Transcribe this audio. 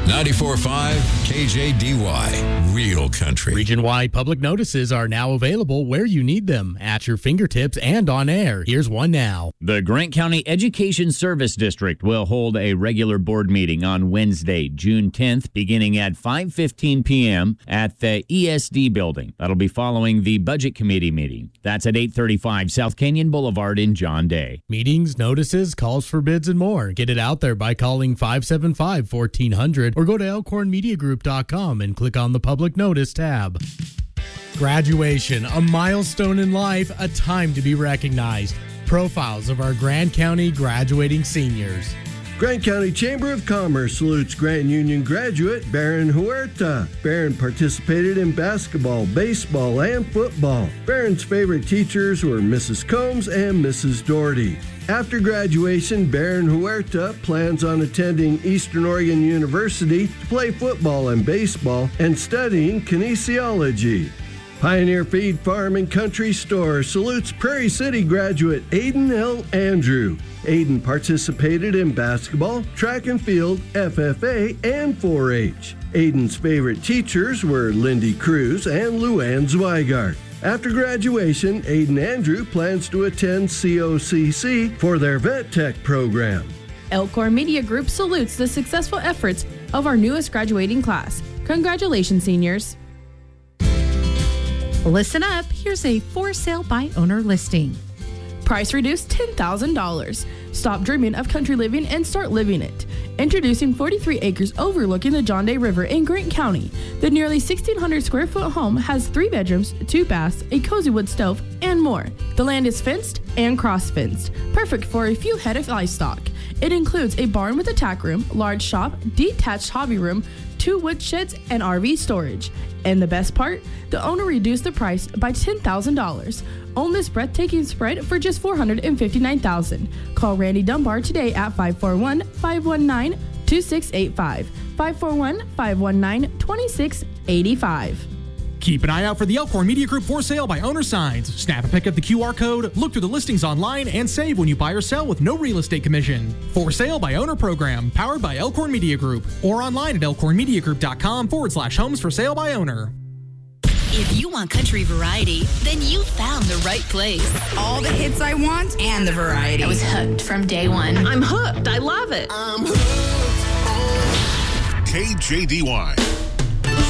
94.5 KJDY, Real Country. Region-wide public notices are now available where you need them, at your fingertips and on air. Here's one now. The Grant County Education Service District will hold a regular board meeting on Wednesday, June 10th, beginning at 5:15 p.m. at the ESD building. That'll be following the Budget Committee meeting. That's at 835 South Canyon Boulevard in John Day. Meetings, notices, calls for bids, and more. Get it out there by calling 575-1400 or go to elkhornmediagroup.com and click on the Public Notice tab. Graduation, a milestone in life, a time to be recognized. Profiles of our Grant County graduating seniors. Grant County Chamber of Commerce salutes Grant Union graduate Baron Huerta. Baron participated in basketball, baseball, and football. Baron's favorite teachers were Mrs. Combs and Mrs. Doherty. After graduation, Baron Huerta plans on attending Eastern Oregon University to play football and baseball and studying kinesiology. Pioneer Feed Farm and Country Store salutes Prairie City graduate Aiden L. Andrew. Aiden participated in basketball, track and field, FFA, and 4-H. Aiden's favorite teachers were Lindy Cruz and Luann Zweigart. After graduation, Aiden Andrew plans to attend COCC for their Vet Tech program. Elkhorn Media Group salutes the successful efforts of our newest graduating class. Congratulations, seniors. Listen up, here's a for sale by owner listing. Price reduced $10,000. Stop dreaming of country living and start living it. Introducing 43 acres overlooking the John Day River in Grant County. The nearly 1,600 square foot home has 3 bedrooms, 2 baths, a cozy wood stove, and more. The land is fenced and cross-fenced, perfect for a few head of livestock. It includes a barn with a tack room, large shop, detached hobby room, 2 wood sheds, and RV storage. And the best part? The owner reduced the price by $10,000. Own this breathtaking spread for just $459,000. Call Randy Dunbar today at 541-519-2685. 541-519-2685. Keep an eye out for the Elkhorn Media Group for sale by owner signs. Snap a pic of the QR code, look through the listings online, and save when you buy or sell with no real estate commission. For sale by owner program, powered by Elkhorn Media Group, or online at elkhornmediagroup.com/homes for sale by owner. If you want country variety, then you found the right place. All the hits I want and the variety. I was hooked from day one. I'm hooked. I love it. I'm hooked on KJDY.